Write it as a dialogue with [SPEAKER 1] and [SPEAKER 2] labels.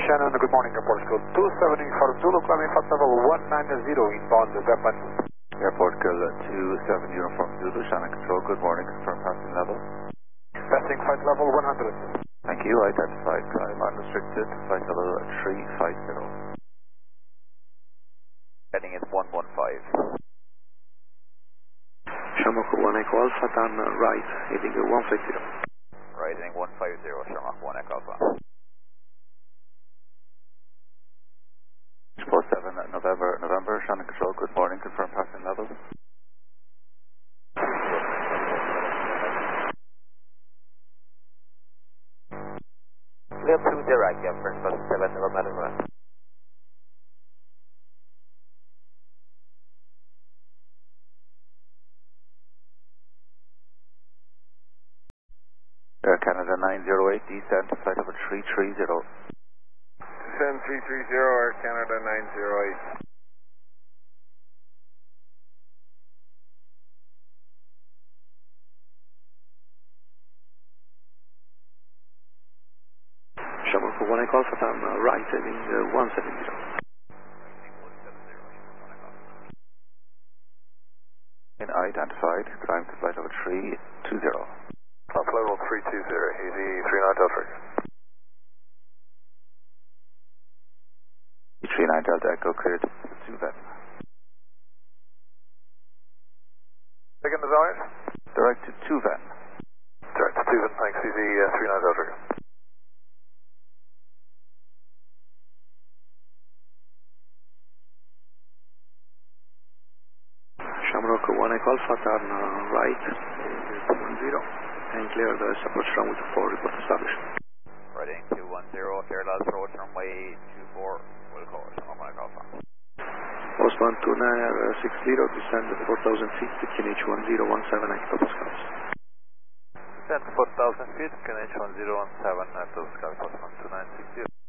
[SPEAKER 1] Shannon, good morning, Airport School 270 for Zulu, climbing flight level 190, inbound Zeppelin.
[SPEAKER 2] Airport School 270 from Zulu, Shannon Control, good morning, confirm passing level.
[SPEAKER 1] Passing flight level 100.
[SPEAKER 2] Thank you, identified climb unrestricted, flight level 350. Heading is 115.
[SPEAKER 3] Shamrock 1 Echo Alpha, turn right, heading 150.
[SPEAKER 2] Right, heading 150, Shamrock 1 Echo Alpha. Expo 7 November, Shannon Control, good morning, confirm passing level.
[SPEAKER 4] Clear 2 direct, yeah, first bus 7 November.
[SPEAKER 2] Air Canada 908, descent, flight level 330.
[SPEAKER 5] Descend 330, Air Canada 908.
[SPEAKER 3] Shamrock 1 Echo Alpha, turn right, heading 170.
[SPEAKER 2] Identified, climb to flight level 320.
[SPEAKER 5] Flight level 320, easy 39 Delta.
[SPEAKER 2] 39 Delta Echo, cleared to Ven.
[SPEAKER 5] Again, desired?
[SPEAKER 2] Direct to Ven.
[SPEAKER 5] Direct to Ven, thanks, easy 39 Delta.
[SPEAKER 3] Shamrock 1 Echo Alpha, turn right, 210, and clear the approach runway 24, report established.
[SPEAKER 2] Reading 210, clear last road, runway 24, will call Shamrock 1 Echo Alpha.
[SPEAKER 3] Postbound to Nair 60, descend 4000 feet, QNH 1017 hectopascals.
[SPEAKER 2] Descend 4000 feet, QNH 1017 hectopascals, postbound 2960.